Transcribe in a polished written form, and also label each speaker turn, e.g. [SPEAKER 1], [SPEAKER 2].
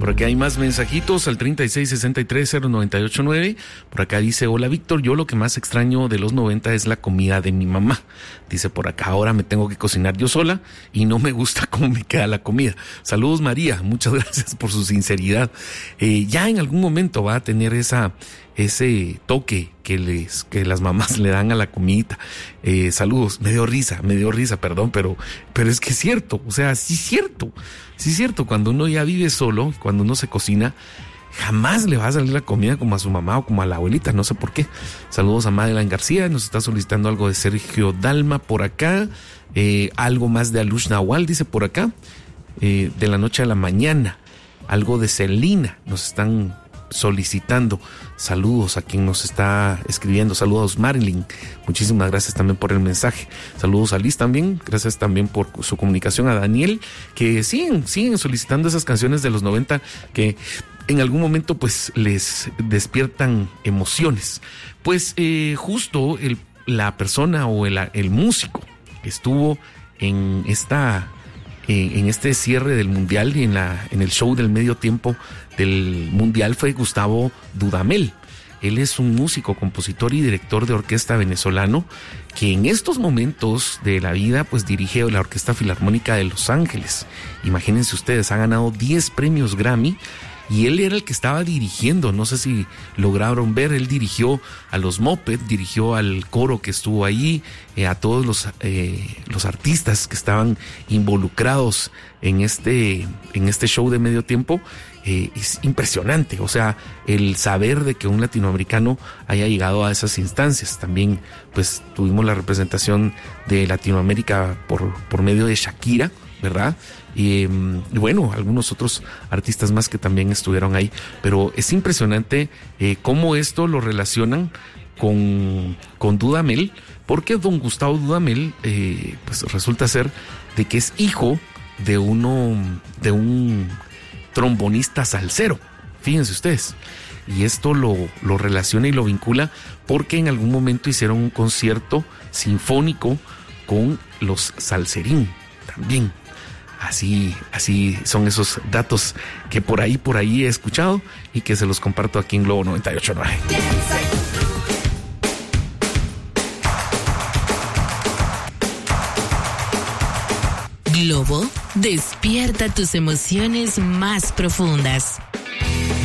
[SPEAKER 1] Por acá hay más mensajitos al 36630989. Por acá dice: hola Víctor, yo lo que más extraño de los 90 es la comida de mi mamá. Dice por acá: ahora me tengo que cocinar yo sola y no me gusta cómo me queda la comida. Saludos María, muchas gracias por su sinceridad. Ya en algún momento va a tener ese toque que las mamás le dan a la comidita. Saludos, me dio risa, perdón, pero es que es cierto, o sea, sí es cierto, cuando uno ya vive solo, cuando uno se cocina, jamás le va a salir la comida como a su mamá o como a la abuelita, no sé por qué. Saludos a Madeline García, nos está solicitando algo de Sergio Dalma por acá, algo más de Alush Nawal, dice por acá, de la noche a la mañana, algo de Celina, nos están solicitando. Saludos a quien nos está escribiendo. Saludos Marilyn, muchísimas gracias también por el mensaje. Saludos a Liz también, gracias también por su comunicación. A Daniel, que siguen solicitando esas canciones de los 90 que en algún momento pues les despiertan emociones. Pues justo la persona o el músico que estuvo en este cierre del mundial y en el show del medio tiempo del mundial fue Gustavo Dudamel. Él es un músico, compositor y director de orquesta venezolano que en estos momentos de la vida pues dirige la Orquesta Filarmónica de Los Ángeles. Imagínense ustedes, ha ganado 10 premios Grammy y él era el que estaba dirigiendo. No sé si lograron ver, él dirigió a los Moped, dirigió al coro que estuvo ahí, a todos los artistas que estaban involucrados en este show de medio tiempo. Es impresionante, o sea, el saber de que un latinoamericano haya llegado a esas instancias. También pues tuvimos la representación de Latinoamérica por medio de Shakira, ¿verdad? Y bueno, algunos otros artistas más que también estuvieron ahí, pero es impresionante cómo esto lo relacionan con Dudamel, porque don Gustavo Dudamel pues resulta ser de que es hijo de un trombonista salsero, fíjense ustedes, y esto lo relaciona y lo vincula porque en algún momento hicieron un concierto sinfónico con los Salserín también. Así son esos datos que por ahí he escuchado y que se los comparto aquí en Globo 98.9.
[SPEAKER 2] Globo despierta tus emociones más profundas.